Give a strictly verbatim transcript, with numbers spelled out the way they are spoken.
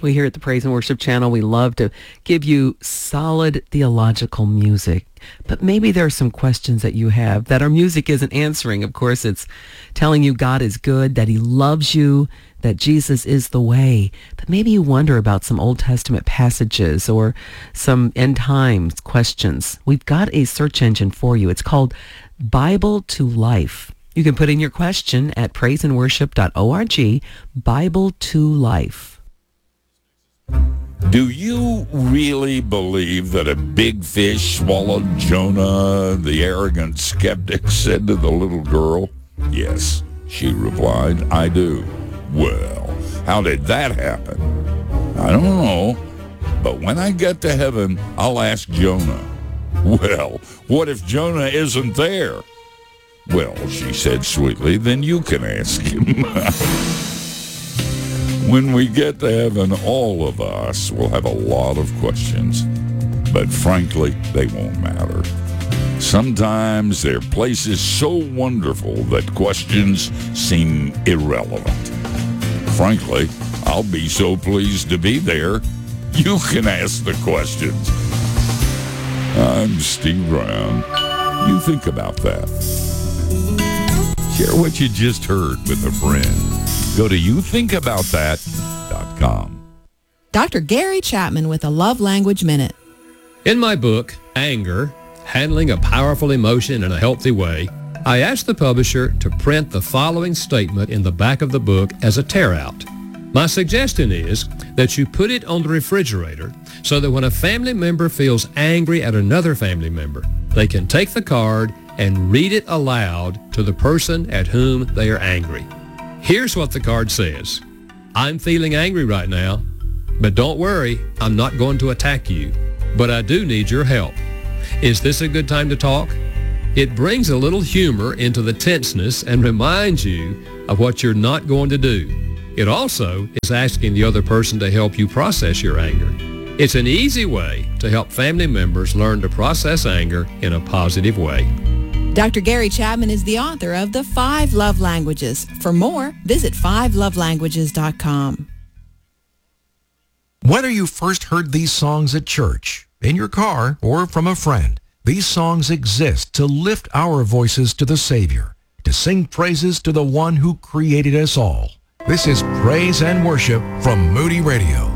We here at the Praise and Worship Channel, we love to give you solid theological music. But maybe there are some questions that you have that our music isn't answering. Of course, it's telling you God is good, that he loves you, that Jesus is the way. But maybe you wonder about some Old Testament passages or some end times questions. We've got a search engine for you. It's called Bible to Life. You can put in your question at praise and worship dot org, Bible to Life. Do you really believe that a big fish swallowed Jonah? The arrogant skeptic said to the little girl. Yes, she replied, I do. Well, how did that happen? I don't know, but when I get to heaven, I'll ask Jonah. Well, what if Jonah isn't there? Well, she said sweetly, then you can ask him. When we get to heaven, all of us will have a lot of questions, but frankly, they won't matter. Sometimes they're places so wonderful that questions seem irrelevant. Frankly, I'll be so pleased to be there, you can ask the questions. I'm Steve Brown. You think about that. Share what you just heard with a friend. Go to you think about that dot com. Doctor Gary Chapman with a Love Language Minute. In my book, Anger, Handling a Powerful Emotion in a Healthy Way, I asked the publisher to print the following statement in the back of the book as a tear-out. My suggestion is that you put it on the refrigerator so that when a family member feels angry at another family member, they can take the card and read it aloud to the person at whom they are angry. Here's what the card says. I'm feeling angry right now, but don't worry, I'm not going to attack you, but I do need your help. Is this a good time to talk? It brings a little humor into the tenseness and reminds you of what you're not going to do. It also is asking the other person to help you process your anger. It's an easy way to help family members learn to process anger in a positive way. Doctor Gary Chapman is the author of The Five Love Languages. For more, visit five love languages dot com. Whether you first heard these songs at church, in your car, or from a friend, these songs exist to lift our voices to the Savior, to sing praises to the one who created us all. This is Praise and Worship from Moody Radio.